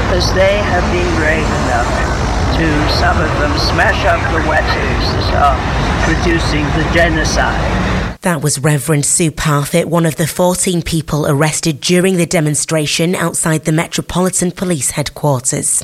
because they have been brave enough to, some of them, smash up the wetters that are producing the genocide. That was Reverend Sue Parfitt, one of the 14 people arrested during the demonstration outside the Metropolitan Police headquarters.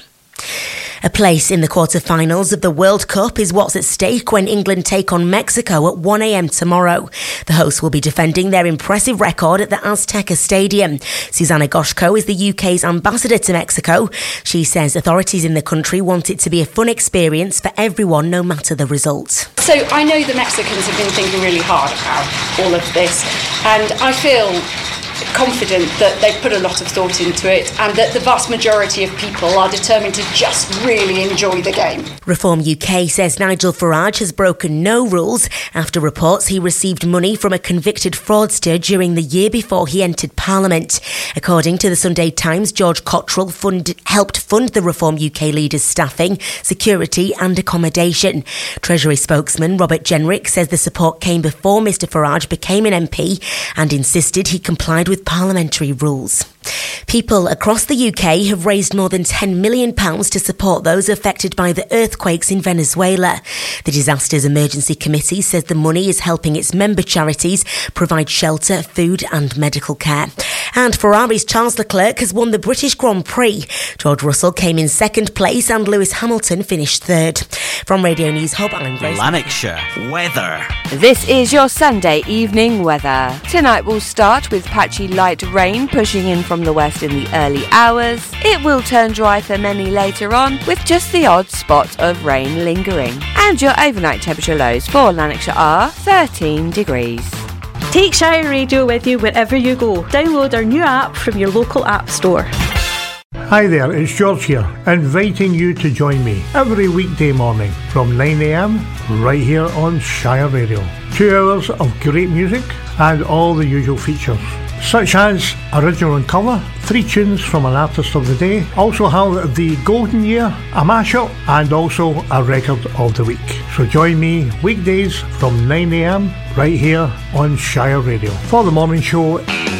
A place in the quarter-finals of the World Cup is what's at stake when England take on Mexico at 1 a.m. tomorrow. The hosts will be defending their impressive record at the Azteca Stadium. Susanna Goshko is the UK's ambassador to Mexico. She says authorities in the country want it to be a fun experience for everyone, no matter the result. So I know the Mexicans have been thinking really hard about all of this, and I feel confident that they've put a lot of thought into it and that the vast majority of people are determined to just really enjoy the game. Reform UK says Nigel Farage has broken no rules after reports he received money from a convicted fraudster during the year before he entered Parliament. According to the Sunday Times, George Cottrell helped fund the Reform UK leader's staffing, security and accommodation. Treasury spokesman Robert Jenrick says the support came before Mr Farage became an MP and insisted he complied with parliamentary rules. People across the UK have raised more than £10 million to support those affected by the earthquakes in Venezuela. The Disasters Emergency Committee says the money is helping its member charities provide shelter, food and medical care. And Ferrari's Charles Leclerc has won the British Grand Prix. George Russell came in second place and Lewis Hamilton finished third. From Radio News Hub, I'm Grace. Lanarkshire weather. This is your Sunday evening weather. Tonight will start with patchy light rain pushing in from the west in the early hours. It will turn dry for many later on, with just the odd spot of rain lingering. And your overnight temperature lows for Lanarkshire are 13 degrees. Take Shire Radio with you wherever you go. Download our new app from your local app store. Hi there, it's George here, inviting you to join me every weekday morning from 9 a.m. right here on Shire Radio. 2 hours of great music and all the usual features, such as Original and Colour, 3 tunes from an artist of the day, also have the Golden Year, a mashup and also a record of the week. So join me weekdays from 9 a.m. right here on Shire Radio for the morning show.